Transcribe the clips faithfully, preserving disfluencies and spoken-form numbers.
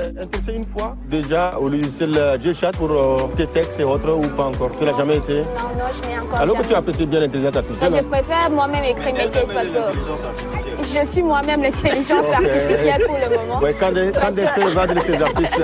intéressé une fois déjà au logiciel GChat pour euh, tes textes et autres ou pas encore? Tu l'as jamais essayé? Non, non, je n'ai encore Alors jamais. que tu apprécies bien l'intelligence artificielle? Mais je préfère moi-même écrire mes textes parce que je suis moi-même l'intelligence okay. artificielle pour le moment. Oui, quand des, quand des que... vendent ces artistes...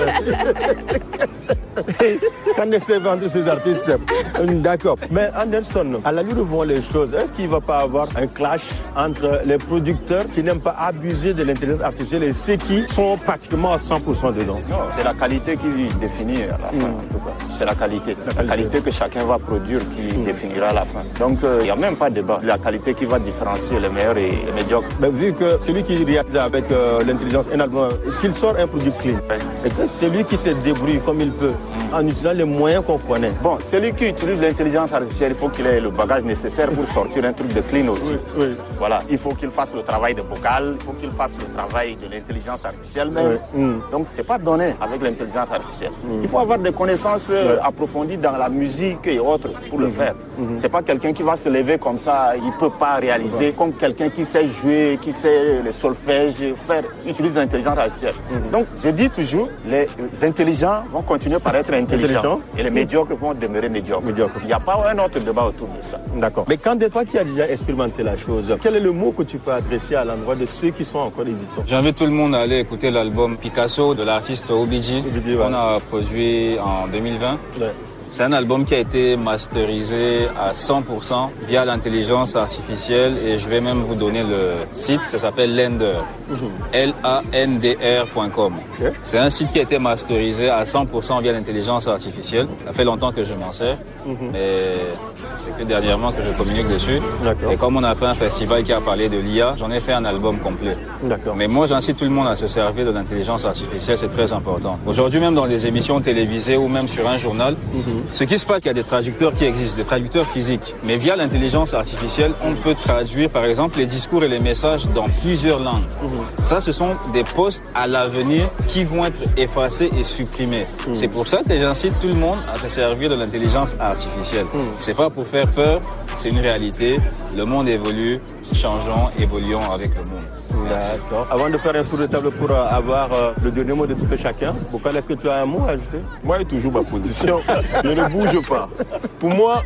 quand des vendent ces artistes... D'accord. Mais Anderson, à la lueur vont les choses, est-ce qu'il ne va pas avoir un clash entre les producteurs qui n'aiment pas abuser de l'intelligence artificielle et ceux qui sont pratiquement à cent pour cent dedans? Non, c'est la qualité qui définit à la fin, mmh. en tout cas. C'est la qualité. La, la qualité. qualité que chacun va produire qui mmh. définira à la fin. Donc, il euh, n'y a même pas de débat. La qualité qui va différencier les meilleurs et les médiocres. Mais vu que celui qui réalise avec euh, l'intelligence un album, s'il sort un produit clean, ouais. et que celui qui se débrouille comme il peut, mmh. en utilisant les moyens qu'on connaît. Bon, celui qui utilise l'intelligence artificielle, il faut qu'il ait le bagage nécessaire pour sortir un truc de clean aussi. Oui, oui. Voilà, il faut qu'il fasse le travail de vocal, il faut qu'il fasse le travail de l'intelligence artificielle même. Oui. Mmh. Donc, c'est pas donné avec l'intelligence artificielle. Mmh. Il faut avoir des connaissances euh, ouais. approfondies dans la musique et autres pour mmh. le faire. Mmh. C'est pas quelqu'un qui va se lever comme ça, il peut pas réaliser ouais. comme quelqu'un qui sait jouer, qui sait le solfège, faire, utilise l'intelligence artificielle. Mmh. Donc, je dis toujours, les intelligents vont continuer par être intelligents et les médiocres vont demeurer médiocres. Médiocre. Il n'y a pas un autre débat autour de ça. D'accord. Mais quand toi qui as déjà expérimenté la chose, quel est le mot que tu peux adresser à l'endroit de ceux qui sont encore hésitants? J'invite tout le monde à aller écouter l'album Picasso de l'artiste O B G qu'on a produit en deux mille vingt. Ouais. C'est un album qui a été masterisé à cent pour cent via l'intelligence artificielle et je vais même vous donner le site, ça s'appelle Lander, mm-hmm. L A N D R point com. Okay. C'est un site qui a été masterisé à cent pour cent via l'intelligence artificielle. Ça fait longtemps que je m'en sers, mm-hmm. mais c'est que dernièrement que je communique dessus. Et comme on a fait un festival qui a parlé de l'I A, j'en ai fait un album complet. Mais moi, j'incite tout le monde à se servir de l'intelligence artificielle, c'est très important. Aujourd'hui, même dans les émissions télévisées ou même sur un journal, mm-hmm. ce qui se passe, qu'il y a des traducteurs qui existent, des traducteurs physiques. Mais via l'intelligence artificielle, on peut traduire, par exemple, les discours et les messages dans plusieurs langues. Mmh. Ça, ce sont des postes à l'avenir qui vont être effacés et supprimés. Mmh. C'est pour ça que j'incite tout le monde à se servir de l'intelligence artificielle. Mmh. C'est pas pour faire peur, c'est une réalité. Le monde évolue, changeons, évoluons avec le monde. D'accord. Avant de faire un tour de table pour euh, avoir euh, le dernier mot de tout chacun, pourquoi est-ce que tu as un mot à ajouter? Moi, j'ai toujours ma position. Je ne bouge pas. Pour moi,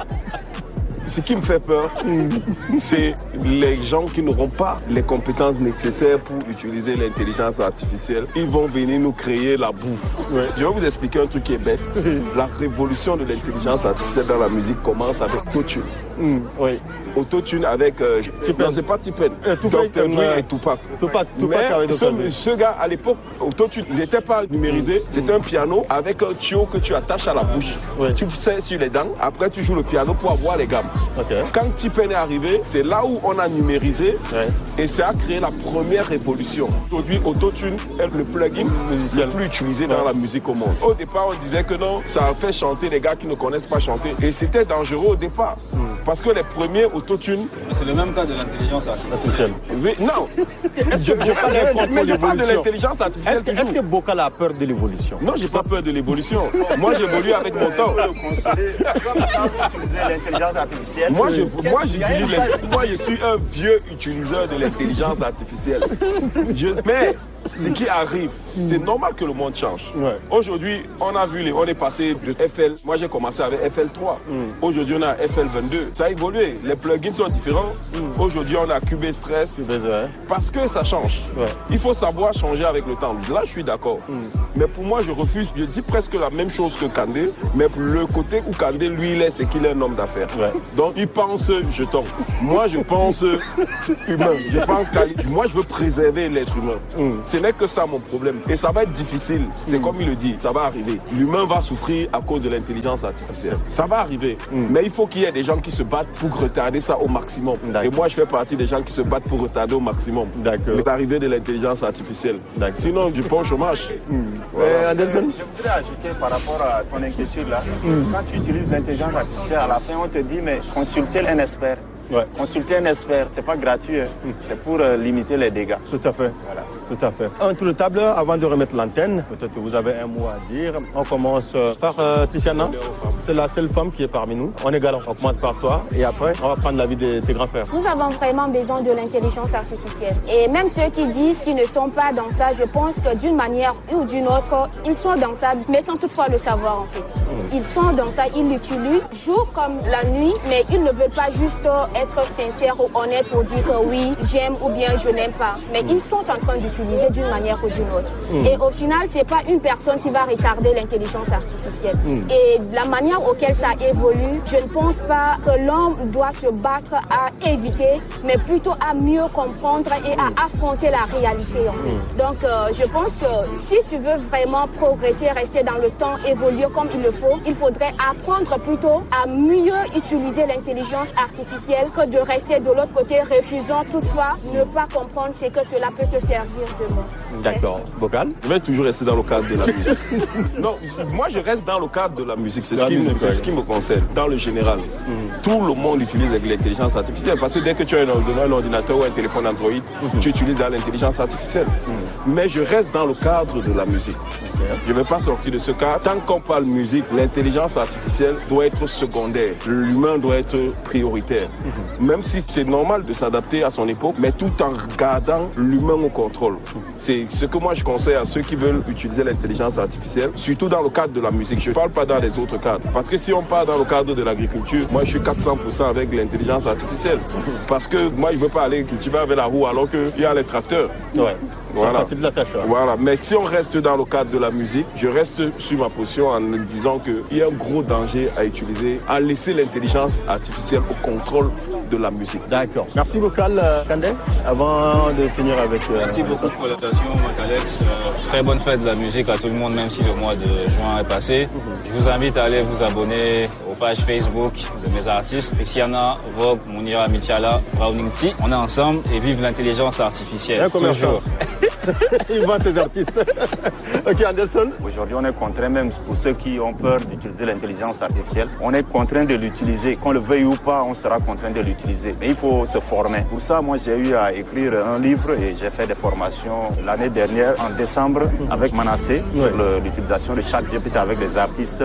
ce qui me fait peur, c'est les gens qui n'auront pas les compétences nécessaires pour utiliser l'intelligence artificielle. Ils vont venir nous créer la boue. Ouais. Je vais vous expliquer un truc qui est bête. La révolution de l'intelligence artificielle dans la musique commence avec Autotune. Mmh. Oui. Autotune avec... Euh, non, c'est pas T-Pain. Euh, docteur Dre et Tupac. Tupac, Tupac Mais avec ce, ce gars, à l'époque, Autotune n'était pas numérisé. Mmh. C'était un piano avec un tuyau que tu attaches à la bouche. Ouais. Tu sais sur les dents. Après, tu joues le piano pour avoir les gammes. Okay. Quand T-Pain est arrivé, c'est là où on a numérisé ouais. et ça a créé la première révolution. Aujourd'hui, Autotune est le plugin le plus utilisé ouais. dans la musique au monde. Au départ, on disait que non, ça fait chanter les gars qui ne connaissent pas chanter. Et c'était dangereux au départ. Mm. Parce que les premiers Autotune... C'est le même cas de l'intelligence artificielle. Mais, non je, je, je, Mais je parle de l'intelligence artificielle Est-ce que, est que Bocal a peur de l'évolution? Non, j'ai pas peur de l'évolution. Moi, j'évolue avec mon temps. Artificielle. Moi, je, moi, je, moi, je suis un vieux utiliseur de l'intelligence artificielle. Je, mais ce qui arrive, c'est normal que le monde change. Ouais. Aujourd'hui, on a vu, les, on est passé de F L. Moi, j'ai commencé avec F L trois. Mm. Aujourd'hui, on a F L vingt-deux. Ça a évolué. Les plugins sont différents. Mm. Aujourd'hui, on a Cubase Stress. Ouais. Parce que ça change. Ouais. Il faut savoir changer avec le temps. Là, je suis d'accord. Mm. Mais pour moi, je refuse. Je dis presque la même chose que Kandé. Mais le côté où Kandé, lui, il est, c'est qu'il est un homme d'affaires. Ouais. Donc, il pense jeton. Moi, je pense humain. Je pense moi, je veux préserver l'être humain. Mm. Ce n'est que ça mon problème. Et ça va être difficile. C'est mm. comme il le dit, ça va arriver. L'humain va souffrir à cause de l'intelligence artificielle. Ça va arriver. Mm. Mais il faut qu'il y ait des gens qui se battent pour retarder ça au maximum. Et moi, je fais partie des gens qui se battent pour retarder au maximum l'arrivée de l'intelligence artificielle. Sinon, je pense au chômage. Mm. Voilà. Euh, je voudrais ajouter par rapport à ton inquiétude là. Mm. Quand tu utilises l'intelligence artificielle, à la fin, on te dit, mais consultez un expert. Ouais. Consulter un expert, c'est pas gratuit, hein. mm. c'est pour euh, limiter les dégâts. Tout à fait. Voilà. Tout à fait. Un tour de table avant de remettre l'antenne. Peut-être que vous avez un mot à dire. On commence par euh, Tiziana. C'est la seule femme qui est parmi nous. On est galant. On commence par toi. Et après, on va prendre l'avis de tes grands frères. Nous avons vraiment besoin de l'intelligence artificielle. Et même ceux qui disent qu'ils ne sont pas dans ça, je pense que d'une manière ou d'une autre, ils sont dans ça, mais sans toutefois le savoir en fait. Mmh. Ils sont dans ça, ils l'utilisent jour comme la nuit, mais ils ne veulent pas juste être sincères ou honnêtes pour dire que oui, j'aime ou bien je n'aime pas. Mais mmh. ils sont en train d'utiliser d'une manière ou d'une autre. Mmh. Et au final, c'est pas une personne qui va retarder l'intelligence artificielle. Mmh. Et la manière auquel ça évolue, je ne pense pas que l'homme doit se battre à éviter, mais plutôt à mieux comprendre et à affronter la réalité. En fait. Mmh. Donc, euh, je pense que si tu veux vraiment progresser, rester dans le temps, évoluer comme il le faut, il faudrait apprendre plutôt à mieux utiliser l'intelligence artificielle que de rester de l'autre côté, refusant toutefois ne pas comprendre ce que cela peut te servir demain. D'accord. Vocal? Je vais toujours rester dans le cadre de la musique. Non, moi je reste dans le cadre de la musique. C'est ce, qui, musique, ce qui me concerne, dans le général. Mm-hmm. Tout le monde utilise l'intelligence artificielle parce que dès que tu as un ordinateur ou un téléphone Android, mm-hmm. tu utilises l'intelligence artificielle. Mm-hmm. Mais je reste dans le cadre de la musique. Okay. Je ne vais pas sortir de ce cadre. Tant qu'on parle musique, l'intelligence artificielle doit être secondaire. L'humain doit être prioritaire. Mm-hmm. Même si c'est normal de s'adapter à son époque, mais tout en gardant l'humain au contrôle. Mm-hmm. C'est ce que moi je conseille à ceux qui veulent utiliser l'intelligence artificielle, surtout dans le cadre de la musique. Je ne parle pas dans les autres cadres. Parce que si on parle dans le cadre de l'agriculture, moi je suis quatre cents pour cent avec l'intelligence artificielle. Parce que moi je ne veux pas aller cultiver avec la roue alors qu'il y a les tracteurs. Ouais. Voilà. C'est de la tâche. Hein. Voilà. Mais si on reste dans le cadre de la musique, je reste sur ma position en disant qu'il y a un gros danger à utiliser, à laisser l'intelligence artificielle au contrôle de la musique. D'accord. Merci Vocal, Kandé. Avant de finir avec... Euh, Merci beaucoup pour l'invitation, Alex. Euh, très bonne fête de la musique à tout le monde, même si le mois de juin est passé. Mm-hmm. Je vous invite à aller vous abonner aux pages Facebook de mes artistes, Tiziana, Vogue, Mounira Michala, Browning T. On est ensemble et vive l'intelligence artificielle. Toujours. Il vend ses artistes. Ok, Anderson. Aujourd'hui, on est contraint, même pour ceux qui ont peur d'utiliser l'intelligence artificielle, on est contraint de l'utiliser. Qu'on le veuille ou pas, on sera contraint de l'utiliser. Mais il faut se former. Pour ça, moi, j'ai eu à écrire un livre et j'ai fait des formations l'année dernière, en décembre, avec Manassé, oui. sur l'utilisation de ChatGPT avec des artistes.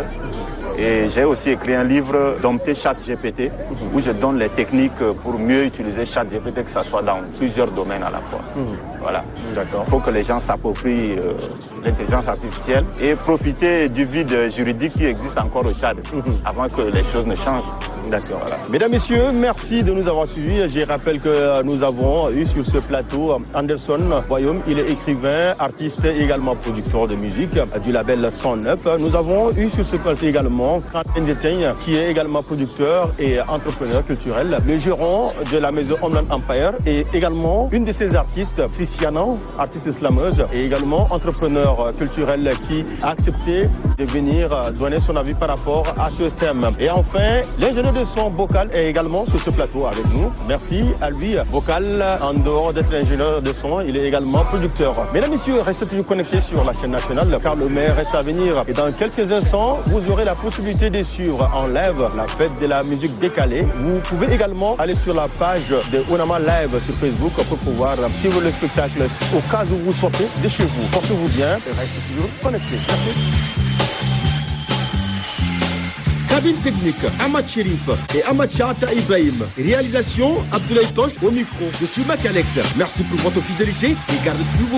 Et j'ai aussi écrit un livre, Dompter ChatGPT, où je donne les techniques pour mieux utiliser ChatGPT, que ce soit dans plusieurs domaines à la fois. Mmh. Voilà. D'accord. Il faut que les gens s'approprient euh, l'intelligence artificielle et profiter du vide juridique qui existe encore au Tchad, mmh. avant que les choses ne changent. D'accord. Voilà. Mesdames, Messieurs, merci de nous avoir suivis. Je rappelle que nous avons eu sur ce plateau Anderson Boyoum. Il est écrivain, artiste et également producteur de musique du label cent neuf. Nous avons eu sur ce plateau également Quentin Déteigne, qui est également producteur et entrepreneur culturel, le gérant de la maison Homeland Empire et également une de ses artistes, Tiziana, artiste slameuse et également entrepreneur culturel qui a accepté de venir donner son avis par rapport à ce thème. Et enfin, l'ingénieur de son Vocal est également sur ce plateau avec nous. Merci à lui. Vocal, en dehors d'être ingénieur de son, il est également producteur. Mesdames et messieurs, restez toujours connectés sur la chaîne nationale car le maire reste à venir. Et dans quelques instants, vous aurez la possibilité de suivre en live la fête de la musique décalée. Vous pouvez également aller sur la page de Onama Live sur Facebook pour pouvoir suivre le spectacle au cas où vous sortez de chez vous. Portez-vous bien et restez toujours connectés. Merci. Cabine technique, Ahmad Sherif et Ahmad Chata Ibrahim. Réalisation, Abdoulaye Tosh au micro. Je suis Mac Alex. Merci pour votre fidélité et gardez toujours vos